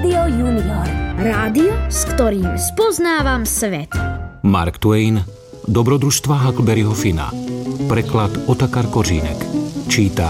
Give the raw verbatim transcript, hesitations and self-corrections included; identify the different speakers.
Speaker 1: Rádio Junior.
Speaker 2: Rádio, s ktorým spoznávam svet.
Speaker 3: Mark Twain, Dobrodružstva Huckleberryho Finna. Preklad Otakar Kořínek. Číta